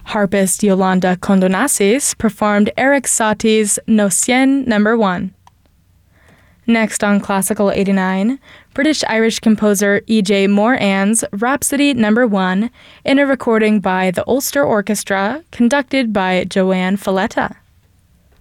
Harpist Yolanda Condonasis performed Erik Satie's No 100 No. 1. Next on Classical 89, British-Irish composer E.J. Moran's Rhapsody No. 1 in a recording by the Ulster Orchestra, conducted by Joanne Falletta.